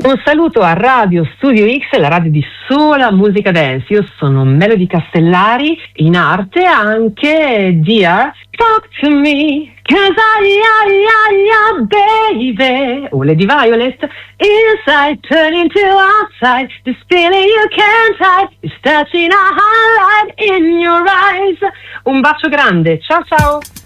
Un saluto a Radio Studio X, la radio di sola musica dance. Io sono Melody Castellari, in arte anche Dear Talk to Me, cause baby. Oh, Lady Violet, inside turning to outside, this feeling you can't hide, is touching a highlight in your eyes. Un bacio grande, ciao ciao.